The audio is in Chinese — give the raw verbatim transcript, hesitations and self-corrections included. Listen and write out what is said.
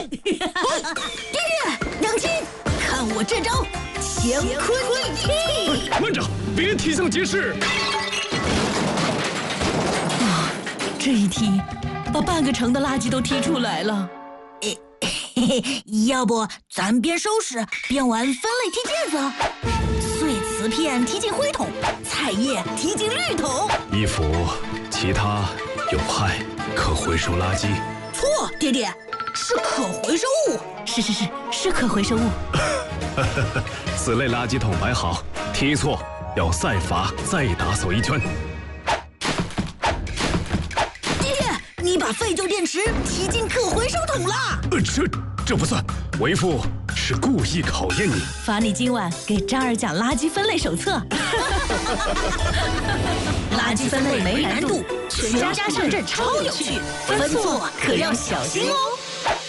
爹爹，娘亲，看我这招乾坤一踢！ 慢着，别踢向街市。 啊，这一踢，把半个城的垃圾都踢出来了。 嘿嘿，要不咱边收拾边玩分类踢毽子？碎瓷片踢进灰桶，菜叶踢进绿桶。 衣服、其他有害可回收垃圾。 错，爹爹，是可回收物。 是是是，是可回收物。 此类垃圾桶摆好，踢错要赛罚再打扫一圈。 爹爹，你把废旧电池踢进可回收桶了。 呃，这这不算，为父是故意考验你。 罚你今晚给张儿讲垃圾分类手册。 垃圾分类没难度，全家上阵超有趣，分错可要小心哦。